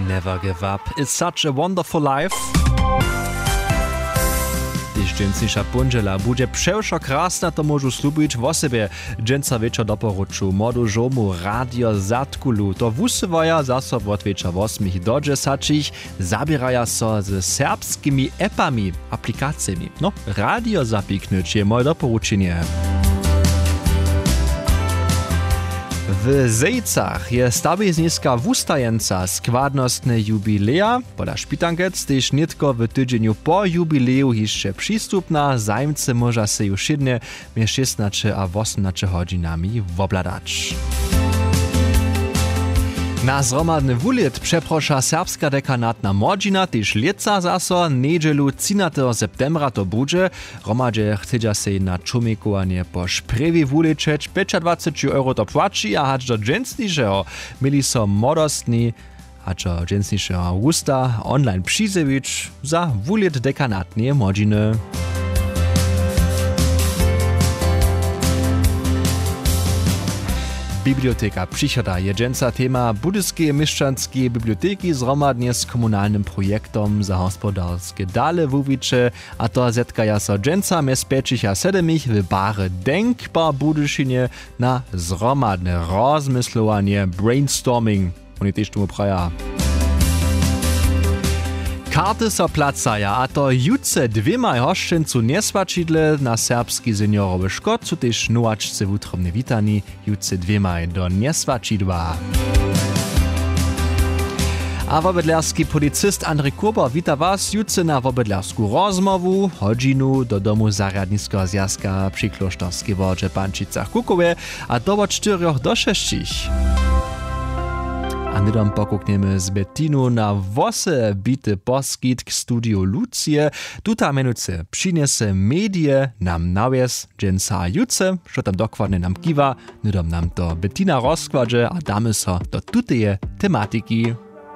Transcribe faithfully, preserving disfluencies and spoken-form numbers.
Never give up. It's such a wonderful life. Tyž dżęsniejsza punżela bude przewszo krasna, to możu slubić w sobie. Dżęca wieczor doporuču modu żomu radio zatkulu. To wusywaja zaso od wieczor osmich do dziesięciu zabieraja so z serbskimi appami, aplikacjami. No, radio zapiknąć je moje doporučenie. W Zejcach je stabizniska wustajenca składnostne jubilea, poda Špitankec, tyž nitko w tydzieniu po jubileju jeszcze przystupna, zajmce może se już jedne między szesnaście a osiemnaście godzinami wobladać. Na zromadny wulit przeprosza serbska dekanatna młodzina, tyž lieca zaso, niedzielu trzynastego septembra to budzie. Romadzie chcedza se na czumikowanie po szprewi wuliczeć, dwadzieścia pięć euro to płaci, a hacz do dżęsniejszego mieli so modostni, hacz do dżęsniejszego augusta online przyzewić za wulit dekanatnie młodziny. Biblioteka przychoda je dżęca tema budyskie mieszczanskie biblioteki zromadnie z komunalnym projektom za gospodarskie dale wuwicze, a to zetkaja so dżęca mez pięć a siedem w bare denkbar budyszynie na zromadne rozmyslowanie, brainstorming. Oni też tu praja. Karty so placaja, a to jutce dwiema hoszczyncu nieswačidle na serbski seniorowy szkod, co też nowaczce wutrobne witani, jutce dwiema do nieswačidła. A wobydlerski policist Andrzej Kurba wita was jutce na wobydlersku rozmowu, hodzinu do domu zarjadniskiego zjazka przy klosztorskiej wodzie Pančicach Kukowie, a do od czterech do sześcich. A nidom pokukneme z Bettinu na wose bity poskit k studiu Lucie. Tuta menuce přinese medie nam nawies dżęca jutce, što tam dokładnie nam kiwa, nidom nam to Bettina rozkładże, a damy so do tuteje tematiki.